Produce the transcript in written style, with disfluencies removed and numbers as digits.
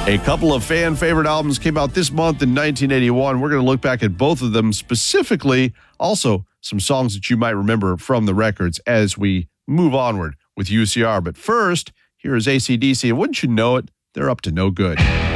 A couple of fan favorite albums came out this month in 1981. We're going to look back at both of them specifically. Also, some songs that you might remember from the records as we move onward with UCR. But first, here is AC/DC. And wouldn't you know it, they're up to no good.